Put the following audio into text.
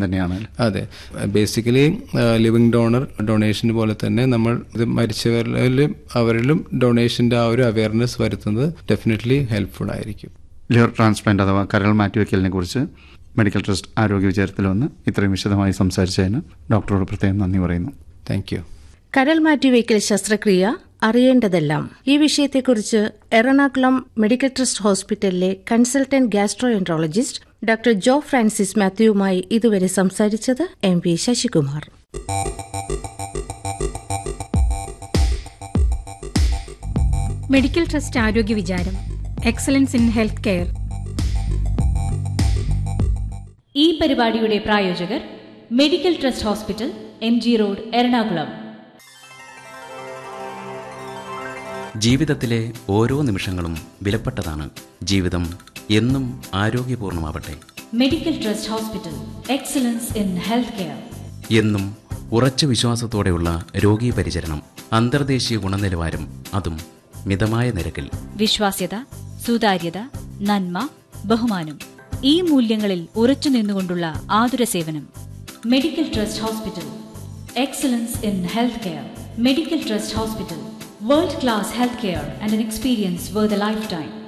തന്നെയാണ്. അതെ, basically living donor donation പോലെ തന്നെ നമ്മൾ ഇത് മരിച്ചവരിലും അവരിലും ഡൊണേഷന്റെ ആ ഒരു അവയർനെസ് വരുത്തുന്നത് ഡെഫിനറ്റ്ലി ഹെൽപ്ഫുൾ ആയിരിക്കും. ലിവർ ട്രാൻസ്പ്ലാന്റ് അഥവാ കരൾ മാറ്റിവെക്കലിനെ കുറിച്ച് മെഡിക്കൽ ട്രസ്റ്റ് ആരോഗ്യ വിചാരത്തിൽ വന്ന് ഇത്രയും വിശദമായി സംസാരിച്ചതിന് ഡോക്ടറോട് പ്രത്യേകം നന്ദി പറയുന്നു. Thank you. കരൾ മാറ്റിവെക്കൽ ശസ്ത്രക്രിയ അറിയേണ്ടതെല്ലാം ഈ വിഷയത്തെക്കുറിച്ച് എറണാകുളം മെഡിക്കൽ ട്രസ്റ്റ് ഹോസ്പിറ്റലിലെ കൺസൾട്ടന്റ് ഗ്യാസ്ട്രോഎൻട്രോളജിസ്റ്റ് ഡോക്ടർ ജോ ഫ്രാൻസിസ് മാത്യുവുമായി ഇതുവരെ സംസാരിച്ചത് MP ശശികുമാർ. മെഡിക്കൽ ട്രസ്റ്റ് ആരോഗ്യ വിചാരം, എക്സലൻസ് ഇൻ ഹെൽത്ത് കെയർ. ഈ പരിപാടിയുടെ പ്രായോജകർ medical trust hospital, MG road, Ernakulam. ജീവിതത്തിലെ ഓരോ നിമിഷങ്ങളും വിലപ്പെട്ടതാണ്. ജീവിതം എന്നും ആരോഗ്യപൂർണമാവട്ടെ. Medical trust hospital, excellence in health care. എന്നും ഉറച്ച വിശ്വാസത്തോടെയുള്ള രോഗീ പരിചരണം, അന്തർദേശീയ ഗുണനിലവാരം, അതും മിതമായ നിരക്കിൽ. വിശ്വാസ്യത, സുതാര്യത, നന്മ, ബഹുമാനം, ഈ മൂല്യങ്ങളിൽ ഉറച്ചു നിന്നുകൊണ്ടുള്ള ആതുര സേവനം. Medical trust hospital, excellence in health care. Medical trust hospital, world class health care and an experience worth a lifetime.